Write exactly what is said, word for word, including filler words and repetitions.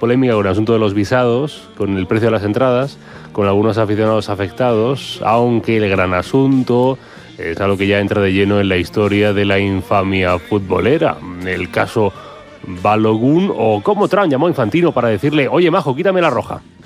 polémica con el asunto de los visados, con el precio de las entradas, con algunos aficionados afectados, aunque el gran asunto es algo que ya entra de lleno en la historia de la infamia futbolera. El caso Balogun, o como Trump llamó a Infantino para decirle: oye, majo, quítame la roja.